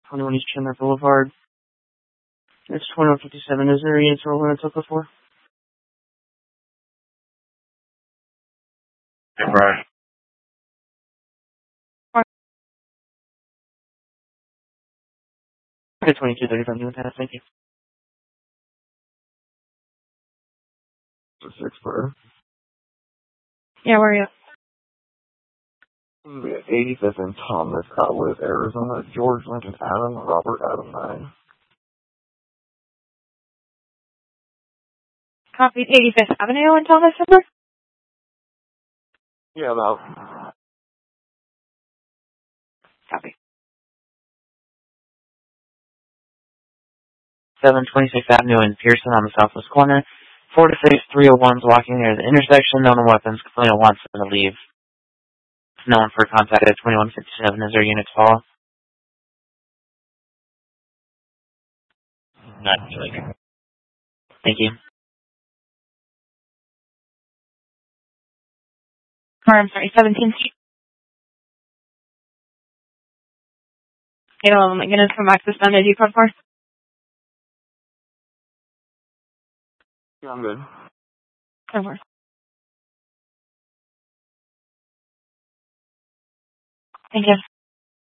21 East Chandler Boulevard. It's 2157. Is there a unit rolling until before? Hey, Brian. 2235 New Pass, thank you. 6 for Yeah, where are you? 85th and Thomas, Cotwood, Arizona. George Lincoln Adam, Robert Adam 9. Copied 85th Avenue in Thomas River? Yeah, about. Copy. 726 Avenue in Pearson on the southwest corner. 4 to 6 301s walking near the intersection. Known weapons. Complainant wants them to leave. No one for contact at 2157. Is there a unit to follow? Not really. Thank you. I'm sorry, 17th Street. 811 McGinnis from Access Bend, ID code 4. Yeah, I'm good. Over. Thank you.